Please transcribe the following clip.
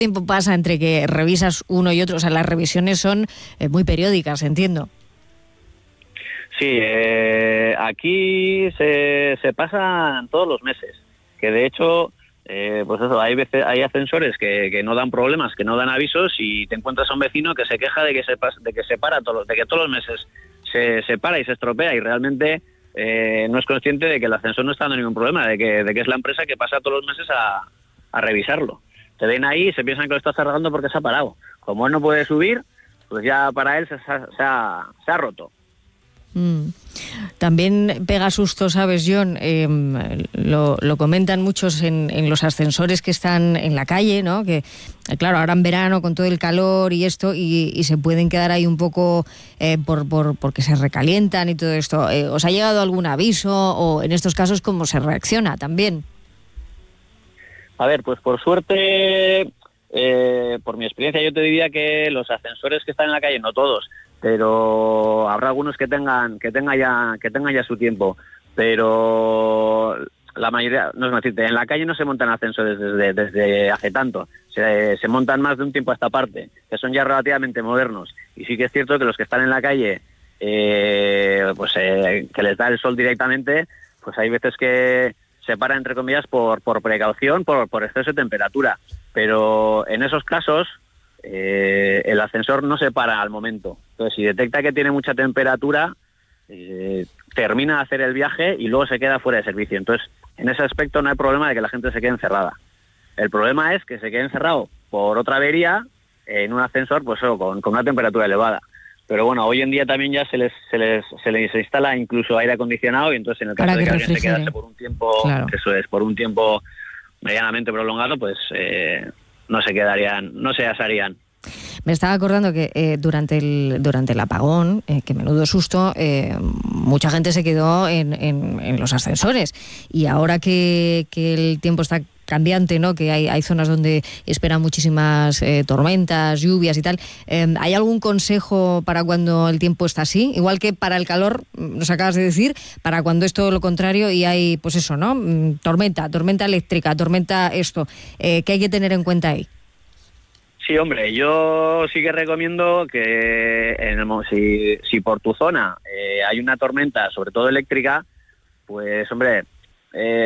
tiempo pasa entre que revisas uno y otro? O sea, las revisiones son muy periódicas, entiendo. Sí, aquí se pasan todos los meses, que de hecho, pues eso, hay ascensores que no dan problemas, que no dan avisos, y te encuentras a un vecino que se queja de que de que todos los meses se para y se estropea, y realmente no es consciente de que el ascensor no está dando ningún problema, de que es la empresa que pasa todos los meses a revisarlo. Te ven ahí y se piensan que lo estás arreglando porque se ha parado. Como él no puede subir, pues ya para él se ha roto. También pega susto, ¿sabes, John? Lo comentan muchos en los ascensores que están en la calle, ¿no? Que, claro, ahora en verano con todo el calor y esto, y se pueden quedar ahí un poco porque se recalientan y todo esto. ¿Os ha llegado algún aviso o en estos casos cómo se reacciona también? A ver, pues por suerte, por mi experiencia, yo te diría que los ascensores que están en la calle, no todos, pero habrá algunos que tengan ya su tiempo, pero la mayoría, no es decirte, en la calle no se montan ascensores desde hace tanto, se montan más de un tiempo a esta parte, que son ya relativamente modernos, y sí que es cierto que los que están en la calle, que les da el sol directamente, pues hay veces que se para, entre comillas, por precaución, por exceso de temperatura, pero en esos casos el ascensor no se para al momento. Entonces, si detecta que tiene mucha temperatura, termina de hacer el viaje y luego se queda fuera de servicio. Entonces, en ese aspecto no hay problema de que la gente se quede encerrada. El problema es que se quede encerrado por otra avería en un ascensor, pues con una temperatura elevada. Pero bueno, hoy en día también ya se les instala incluso aire acondicionado, y entonces en el caso de que alguien se quedase por un tiempo, claro, por un tiempo medianamente prolongado, pues no se asarían. Me estaba acordando que durante el apagón, que menudo susto, mucha gente se quedó en los ascensores, y ahora que el tiempo está cambiante, ¿no? Que hay zonas donde esperan muchísimas tormentas, lluvias y tal. ¿Hay algún consejo para cuando el tiempo está así? Igual que para el calor, nos acabas de decir, para cuando es todo lo contrario y hay, pues eso, ¿no? Tormenta eléctrica, tormenta esto. ¿Qué hay que tener en cuenta ahí? Sí, hombre, yo sí que recomiendo que si por tu zona hay una tormenta, sobre todo eléctrica, pues hombre,